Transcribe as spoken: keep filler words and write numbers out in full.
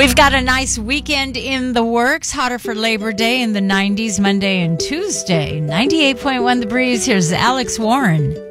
We've got a nice weekend in the works. Hotter for Labor Day in the nineties, Monday and Tuesday. ninety-eight point one The Breeze. Here's Alex Warren.